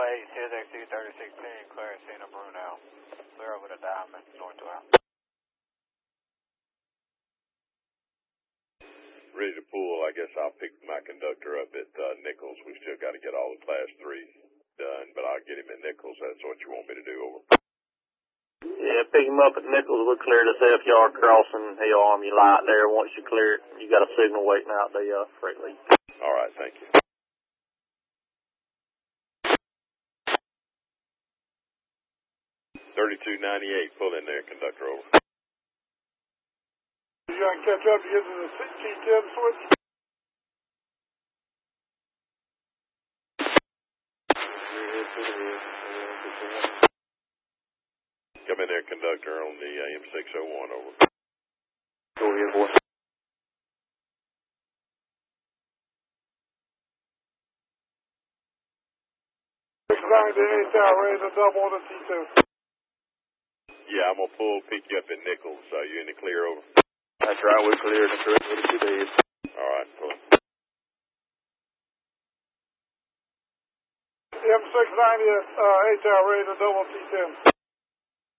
CSXD 3016, clear Cena Brunel. Clear over the Diamond, northbound. Ready to pull. I guess I'll pick my conductor up at Nichols. We still got to get all the Class 3 done, but I'll get him at Nichols. That's what you want me to do, over. Yeah, pick him up at Nichols. We'll clear this FYR crossing. He'll arm you light there. Once you clear it, you got a signal waiting out the freight lead. All right, thank you. $32.98, pull in there, conductor, over. You got to catch up to get to the T10 switch? Come in there, conductor, on the AM601, over. Go ahead, boy. Ready to double the T2. Yeah, I'm going to pull, pick you up at Nichols. You in the clear, over? That's right, we're clear in the correct with the 2 days. All right, pull. M690 HR ready to double T10.